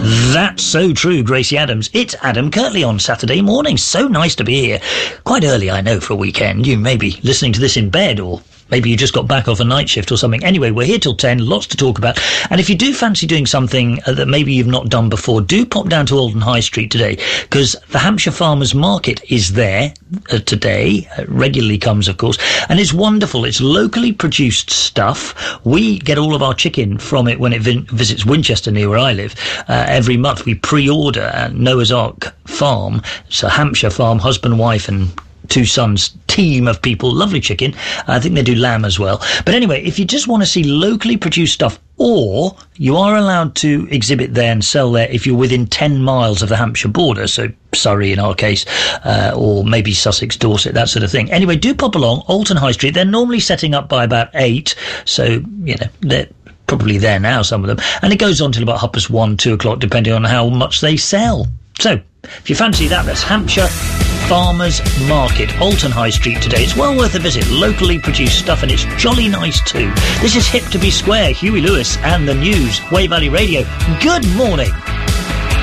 That's so true, Gracie Adams. It's Adam Kirtley on Saturday morning. So nice to be here. Quite early, I know, for a weekend. You may be listening to this in bed, or maybe you just got back off a night shift or something. Anyway, we're here till 10, lots to talk about. And if you do fancy doing something that maybe you've not done before, do pop down to Alton High Street today, because the Hampshire Farmers Market is there today. Regularly comes, of course, and it's wonderful. It's locally produced stuff. We get all of our chicken from it when it visits Winchester, near where I live. Every month we pre-order at Noah's Ark Farm. It's a Hampshire farm, husband, wife and 2 sons, team of people, lovely chicken. I think they do lamb as well. But anyway, if you just want to see locally produced stuff, or you are allowed to exhibit there and sell there if you're within 10 miles of the Hampshire border, so Surrey in our case, or maybe Sussex, Dorset, that sort of thing. Anyway, do pop along, Alton High Street. They're normally setting up by about 8, so, you know, they're probably there now, some of them. And it goes on till about 1:30, 2 o'clock, depending on how much they sell. So, if you fancy that, that's Hampshire Farmers Market, Alton High Street today. It's well worth a visit. Locally produced stuff, and it's jolly nice too. This is Hip to be Square, Huey Lewis and the News, Way Valley Radio. Good morning.